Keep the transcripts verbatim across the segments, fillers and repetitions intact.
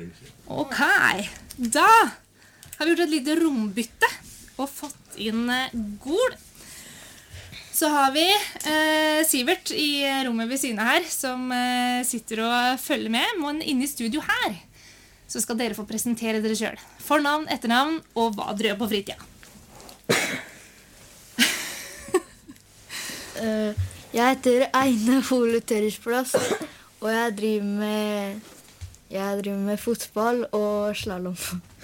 Ok, da har vi gjort et lite rombytte og fått inn eh, Gol. Så har vi eh, Sivert i rommet ved siden her, som eh, sitter og følger med. Men inne i studio her, så skal dere få presentere dere selv. Fornavn, etternavn, og hva dere gjør på fritida. uh, jeg heter Eine Hole Tørresplass, og jeg driver med, jeg driver med fotball og slalom.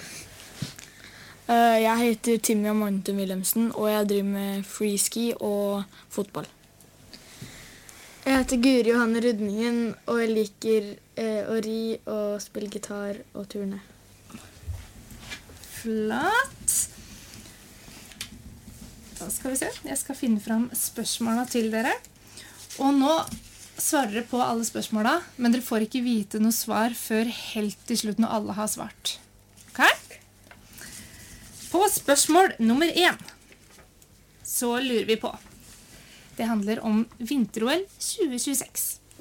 Uh, jeg heter Timmy Amante Wilhelmsen, og jeg driver med freeski og fotball. Jeg heter Guri Johanne Rudningen, og jeg liker uh, å ri og spille gitar og turne. Flott. Da skal vi se. Jeg skal finne fram spørsmålene til dere. Og nå svarer dere på alle spørsmålene, men dere får ikke vite noe svar før helt til slutt når alle har svart. Ok? På spørsmål nummer én så lurer vi på. Det handler om vinter-O L tjue tjueseks.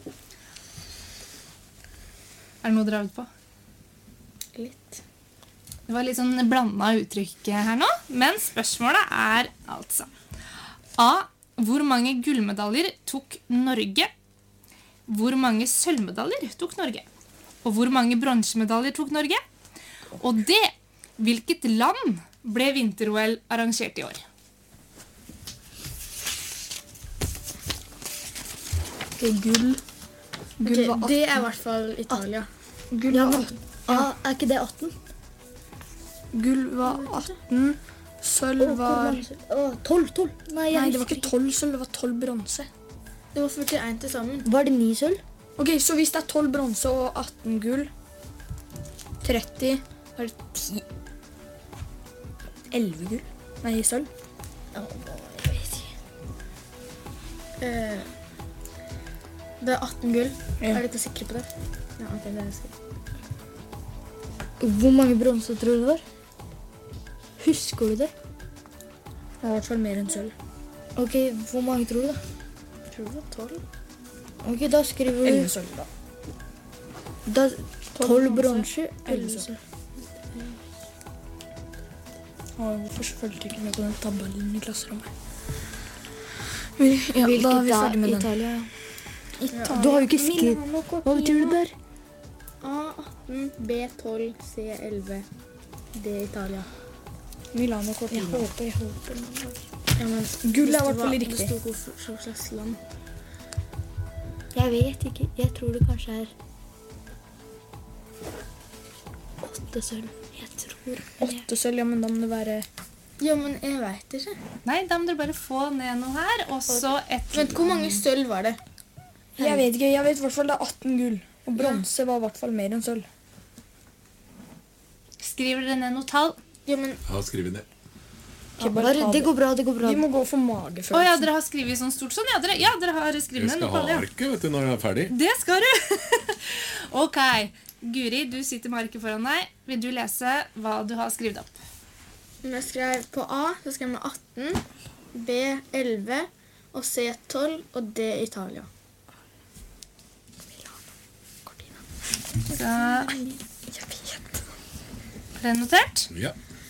Er det noe dere har ut på? Litt. Det var litt sånn blandet uttrykk her nå, men spørsmålet er altså A. Hvor mange gullmedaljer tok Norge? Hvor mange sølvmedaljer tok Norge? Og hvor mange bronsemedaljer tok Norge? Og D. Hvilket land ble vinter-O L arrangert i år? Okay, gull. Gull Okay, var atten. det er i hvert fall Italia. Gull Ja, var men, atten. ah, er ikke det atten? Gull var atten. Sølv var... tolv, tolv. Nei, jeg Nei, det var husker ikke tolv sølv, det var tolv bronse. Det var førtien til sammen. Var det ni sølv? Ok, så hvis det er tolv bronse og atten gull, tretti, er det ti... elleve gull? Nei, sølv. Jeg vet ikke. Uh, det er atten gull. Ja. Er dere sikre på det? Ja, ok, det er jeg sikker. Hvor mange bronser tror du det var? Husker du det? Det var i hvert fall mer enn sølv. Ok, hvor mange tror du da? Jeg tror det var tolv. Ok, da skriver elleve du... sølv, da. Da, tolv bronser, elleve elleve sølv. sølv. Å, hvorfor fulgte ikke med på den tabellen i klasserommet? Vi, ja, da er vi Hvilket ferdig med er den. Italia? Italia. Du har jo ikke skrevet... Milano, Hva betyr det der? A atten, B tolv, C elleve. D Italia. Milano Jeg Cortina. håper, jeg håper. Ja, men Gull er i det hvert fall var- riktig. Det sto hvor hva slags land. Jeg vet ikke. Jeg tror det kanskje er... Åtte sølv. Jeg tror... men jeg- Åtte sølv, ja, men da må det være... Ja, men jeg vet ikke. Nei, da må dere bare få ned noe her, og så et... Vent, hvor mange sølv var det? Jeg vet ikke, jeg vet i hvert fall det er atten gull. Og bronse var i hvert fall mer enn sølv. Skriver dere ned noe tall? Ja, men Ja, skriv ned. Ikke bare Bare, ta det går bra, det går bra. Vi må gå for Å magefølelsen. ja, dere har skrivet sånn stort sånn? Ja, dere, ja, dere har skrevet Jeg ned skal noe ha tall, ja. arket, vet du, når jeg er ferdig. Det skal du! Ok, Guri, du sitter med arket foran deg. Vil du lese hva du har skrevet opp? jeg skrev på A, så skrev jeg atten, B elleve, og C tolv, og D Italia. Så... Er det notert? Ja.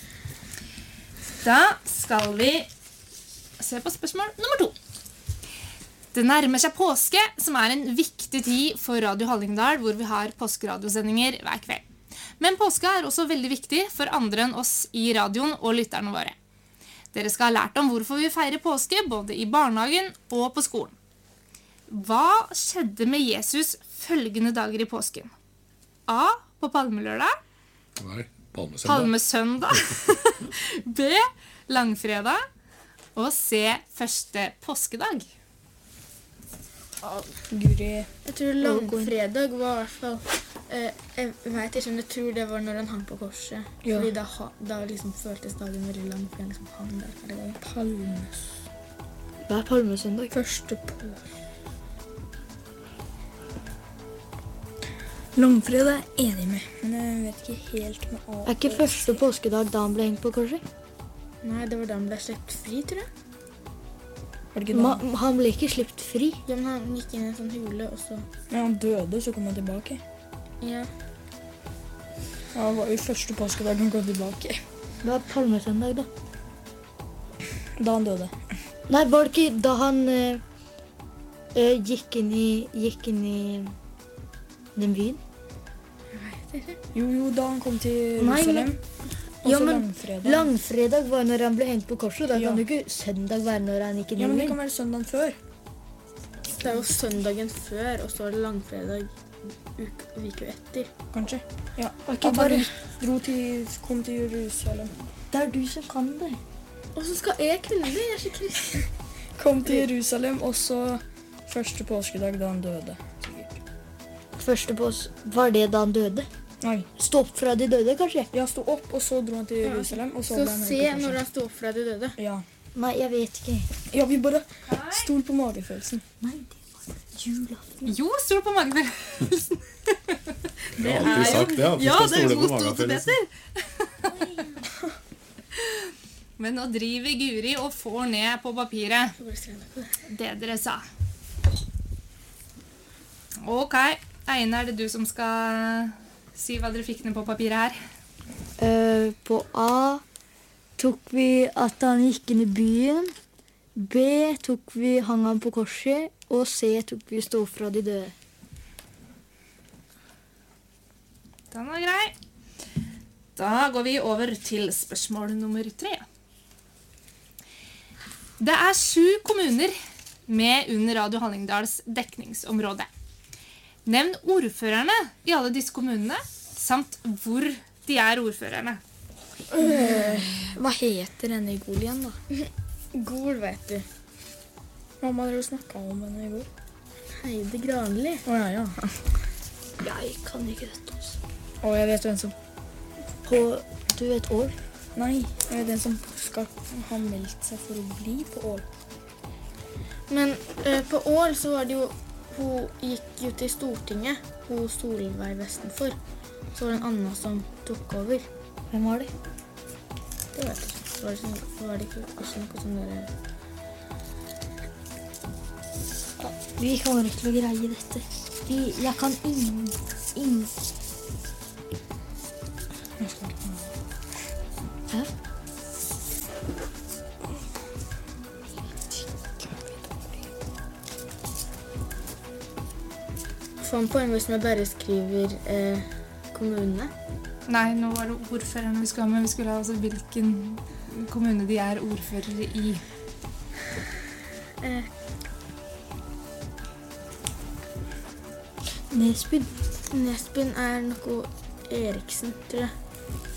Da skal vi se på spørsmål nummer to. Det nærmer seg påske, som er en viktig tid for Radio Hallingdal, hvor vi har påskeradiosendinger hver kveld. Men påska er også veldig viktig for andre enn oss i radioen og lytterne våre. Dere skal ha lært om hvorfor vi feirer påske, både i barnehagen og på skolen. Hva skjedde med Jesus følgende dager i påsken? A. På palmelørdag. Nei, palmesøndag. Palmesøndag. B. Langfredag. Og C. Første påskedag. Guri. Jeg tror langfredag var i hvert fall... eh, jeg vet ikke, men jeg tror det var når han hang på korset. Ja. Fordi da, ha- da liksom føltes dagen veldig lang, for han liksom hang der hele dagen. Palmes. Hva er palmesøndag? Første på. Langfredag er jeg enig med, men jeg vet ikke helt med A. Er ikke første påskedag da han ble hengt på korset? Nei, det var da han ble slept fri, tror jeg. Var det ikke Ma da? han ble ikke slipt fri. Ja, men han gikk inn i en sånn hule, og så... Ja, han døde, så kom han tilbake. Ja. Ja, det var jo første påskedag han kom tilbake. Hva er palmesøndag, da? Da han døde. Nei, var det ikke da han eh, eh, gikk inn i Gikk inn i den byen? Jo, jo, da han kom til Nei, Jerusalem. Og Ja, så men langfredag. langfredag var når han ble hengt på korset. Da Ja. kan det ikke søndag være når han gikk inn Ja, i men det byen. kan være søndagen før. Det er jo søndagen før, og så er det langfredag uke, uke etter. Kanskje. Ja. Var ikke At bare han dro til, kom til Jerusalem. Det er du som kan det. Hvordan skal jeg kunne det? Jeg er så kristen. Kom til Jerusalem, og så første påskedag da han døde. Første pås Var det da han døde? Nei. Stå opp fra de døde, kanskje? Jeg sto opp, og så dro han til Jerusalem, og så Så ble han se hengt på når korset. han sto opp fra de døde. Ja. Nei, jeg vet ikke. Ja, vi bare stol på magefølelsen. Nei, det var julaften. Jo, stol på magefølelsen. Jeg har alltid sagt det, at du Ja, skal det er stole god på stol til magefølelsen. Petter. Men nå driver Guri og får ned på papiret det dere sa. Ok, Eine, er det du som skal si hva dere fikk ned på papiret her? Eh, på A tok vi at han gikk inn i byen. B tok vi hang han på korset. Og C tok vi stå opp fra de døde. Den var grei. Da går vi over til spørsmål nummer tre. Det er sju kommuner med under Radio Hallingdals dekningsområde. Nevn ordførerne i alle disse kommunene, samt hvor de er ordførerne. Hva heter denne i Gol igjen, da? Gol, vet du. Mamma hadde jo snakket om henne i går. Heide Granli. Å ja, ja. Jeg kan ikke dette, altså. Og jeg vet hvem som... På Du vet Ål? Nei, jeg vet den som skal ha meldt seg for å bli på Ål. Men eh, på Ål så var det jo hun gikk jo til Stortinget, hun Solveig Vestenfor. Så var det en annen som tok over. Hvem var det? Det vet jeg ikke. Var det, sånn, var det ikke også noe sånn der... Vi kommer ikke til å greie dette. Vi, jeg kan ingen ingen Hæ? Få en poeng hvis man bare skriver eh, kommunene. Nei, nå var det ordførerne vi skulle ha, men vi skulle ha altså hvilken kommune de er ordførere i. Eh, Nesbyen. Nesbyen er noe Eriksen, tror jeg.